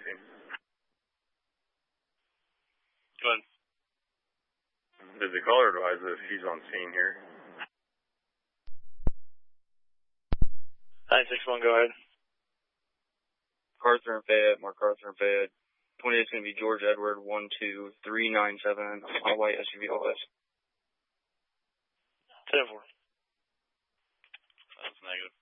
scene. Go ahead. Did the caller advise if he's on scene here? 961, go ahead. Arthur and Fayette, Mark Arthur and Fayette. 28 is going to be George Edward 12397, all white SUV OS. 10-4. That's negative.